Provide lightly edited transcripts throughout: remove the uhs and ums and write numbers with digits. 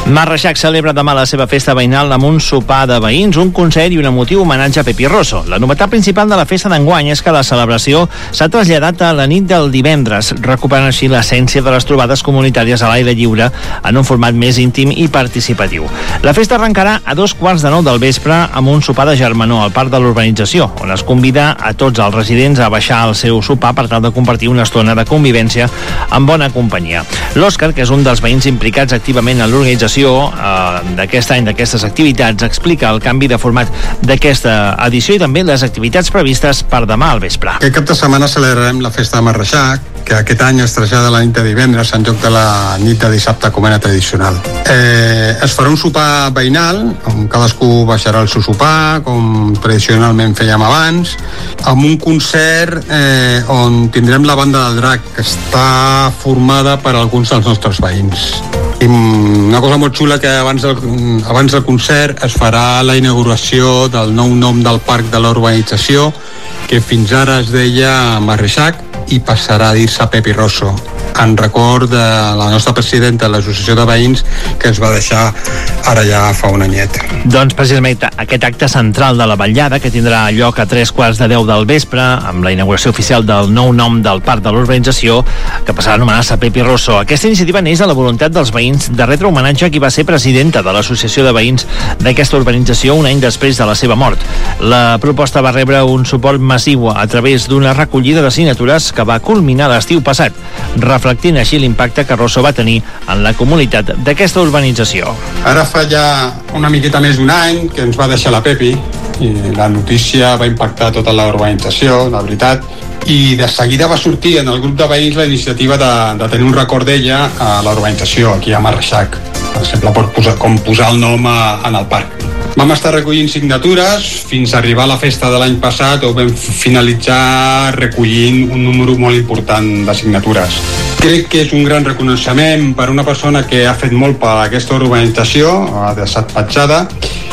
Marreixac celebra demà la seva festa veïnal amb un sopar de veïns, un concert i un emotiu homenatge a Pepi Rosso. La novetat principal de la festa d'enguany és que la celebració s'ha traslladat a la nit del divendres, recuperant així l'essència de les trobades comunitàries a l'aire lliure en un format més íntim i participatiu. La festa arrencarà a 9:15 del vespre amb un sopar de germanor al parc de l'urbanització, on es convida a tots els residents a baixar al seu sopar per tal de compartir una estona de convivència en bona companyia. L'Òscar, que és un dels veïns implicats activament en l'organització d'aquest any, d'aquestes activitats, explica el canvi de format d'aquesta edició i també les activitats previstes per demà al vespre. Aquest cap de setmana celebrarem la festa de Marreixac, que aquest any es trasllada la nit de divendres en lloc de la nit de dissabte com era tradicional. Es farà un sopar veïnal, on cadascú baixarà el seu sopar, com tradicionalment fèiem abans, amb un concert on tindrem la banda del Drac, que està formada per alguns dels nostres veïns. I una cosa molt xula, que abans del concert es farà la inauguració del nou nom del parc de la urbanització, que fins ara es deia Marreixac i passarà a dir-se Pepi Rosso, en record de la nostra presidenta de l'Associació de Veïns, que ens va deixar ara ja fa un anyet. Doncs precisament aquest acte central de la vetllada, que tindrà lloc a 9:45 del vespre, amb la inauguració oficial del nou nom del parc de l'urbanització, que passarà a anomenar-se Pepi Rosso. Aquesta iniciativa neix de la voluntat dels veïns de retre homenatge a qui va ser presidenta de l'Associació de Veïns d'aquesta urbanització un any després de la seva mort. La proposta va rebre un suport massiu a través d'una recollida de signatures que va culminar l'estiu passat, reflectint així l'impacte que Rosso va tenir en la comunitat d'aquesta urbanització. Ara fa ja una miqueta més d'un any que ens va deixar la Pepi, i la notícia va impactar tota la urbanització, la veritat, i de seguida va sortir en el grup de veïns la iniciativa de tenir un record d'ella a la urbanització, aquí a Marreixac, per exemple, com posar el nom en el parc. Vam estar recollint signatures fins a arribar a la festa de l'any passat, on vam finalitzar recollint un número molt important de signatures. Crec que és un gran reconeixement per una persona que ha fet molt per aquesta urbanització, ha deixat petjada,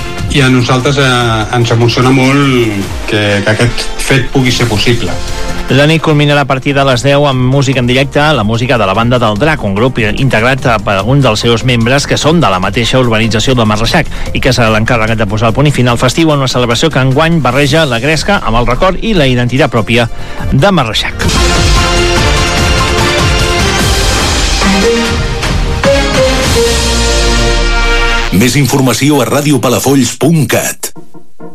i a nosaltres ens emociona molt que aquest fet pugui ser possible. La nit culminarà a partir de les 10 amb música en directe, la música de la banda del Drac, un grup integrat per alguns dels seus membres que són de la mateixa urbanització de Marreixac i que serà l'encarregat de posar el punt i final festiu en una celebració que enguany barreja la gresca amb el record i la identitat pròpia de Marreixac. Més informació a radiopalafolls.cat.